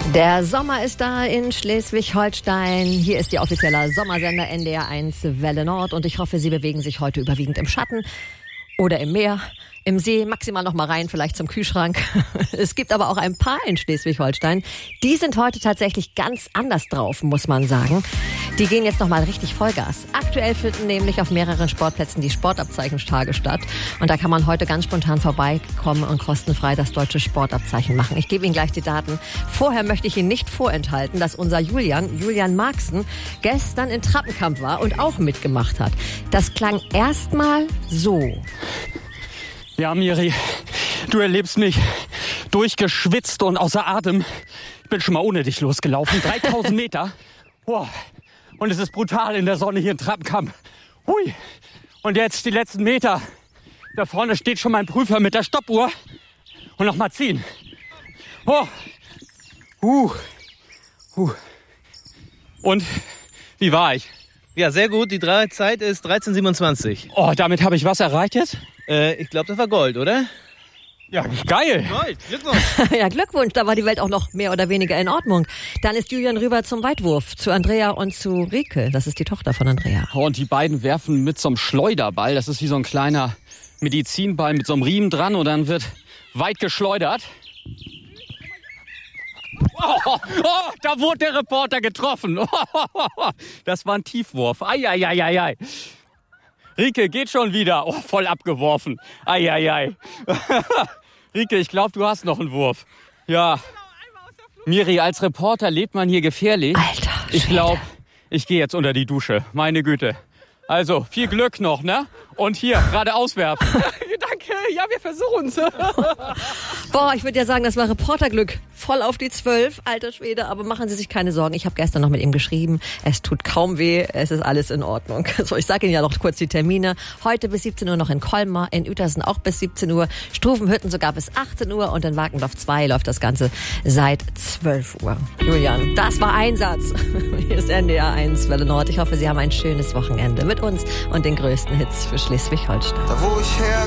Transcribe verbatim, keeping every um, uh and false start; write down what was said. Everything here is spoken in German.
Der Sommer ist da in Schleswig-Holstein. Hier ist Ihr offizieller Sommersender N D R eins Welle Nord und ich hoffe, Sie bewegen sich heute überwiegend im Schatten oder im Meer, im See, maximal noch mal rein, vielleicht zum Kühlschrank. Es gibt aber auch ein paar in Schleswig-Holstein, die sind heute tatsächlich ganz anders drauf, muss man sagen. Die gehen jetzt noch mal richtig Vollgas. Aktuell finden nämlich auf mehreren Sportplätzen die Sportabzeichenstage statt. Und da kann man heute ganz spontan vorbeikommen und kostenfrei das deutsche Sportabzeichen machen. Ich gebe Ihnen gleich die Daten. Vorher möchte ich Ihnen nicht vorenthalten, dass unser Julian, Julian Marxen, gestern in Trappenkamp war und auch mitgemacht hat. Das klang erstmal so. Ja, Miri, du erlebst mich durchgeschwitzt und außer Atem. Ich bin schon mal ohne dich losgelaufen. dreitausend Meter. Boah. Und es ist brutal in der Sonne hier in Trappenkamp. Hui. Und jetzt die letzten Meter. Da vorne steht schon mein Prüfer mit der Stoppuhr. Und noch mal ziehen. Oh. Uh. Uh. Und wie war ich? Ja, sehr gut. Die drei Zeit ist dreizehn siebenundzwanzig. Oh, damit habe ich was erreicht jetzt? Äh, ich glaube, das war Gold, oder? Ja, geil. Gold, Glückwunsch. Ja, Glückwunsch, da war die Welt auch noch mehr oder weniger in Ordnung. Dann ist Julian rüber zum Weitwurf, zu Andrea und zu Rike. Das ist die Tochter von Andrea. Und die beiden werfen mit so einem Schleuderball. Das ist wie so ein kleiner Medizinball mit so einem Riemen dran und dann wird weit geschleudert. Oh, oh, oh, da wurde der Reporter getroffen. Oh, oh, oh, das war ein Tiefwurf. Ei, ei, ei, ei, ei. Rike, geht schon wieder. Oh, voll abgeworfen. Ei, ei, ei. Rike, ich glaube, du hast noch einen Wurf. Ja. Miri, als Reporter lebt man hier gefährlich. Alter, ich glaube, ich gehe jetzt unter die Dusche. Meine Güte. Also, viel Glück noch, ne? Und hier, gerade auswerfen. Danke, ja, wir versuchen es. Boah, ich würde ja sagen, das war Reporterglück. Voll auf die zwölf, alter Schwede. Aber machen Sie sich keine Sorgen. Ich habe gestern noch mit ihm geschrieben. Es tut kaum weh. Es ist alles in Ordnung. So, ich sage Ihnen ja noch kurz die Termine. Heute bis siebzehn Uhr noch in Colmar, in Uetersen auch bis siebzehn Uhr, Strufenhütten sogar bis achtzehn Uhr und in Wackendorf zwei läuft das Ganze seit zwölf Uhr. Julian, das war Einsatz. Hier ist N D R eins Welle Nord. Ich hoffe, Sie haben ein schönes Wochenende mit uns und den größten Hits für Schleswig-Holstein. Da wo ich her